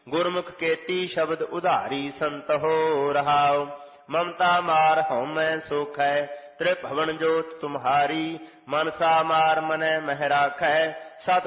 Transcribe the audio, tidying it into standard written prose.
ਗੁਰਮੁਖ ਕੇਤੀ ਸ਼ਬਦ ਉਧਾਰੀ ਸੰਤ ਹੋ ਰਹਾਉ। ਮਮਤਾ ਮਾਰ ਹਉਮੈ ਸੋਖੈ ਤ੍ਰਿਭਵਨ ਜੋਤ ਤੁਮਹਾਰੀ। ਮਨਸਾ ਮਾਰ ਮਨੈ ਮਹਿ ਰਾਖੈ ਸਤ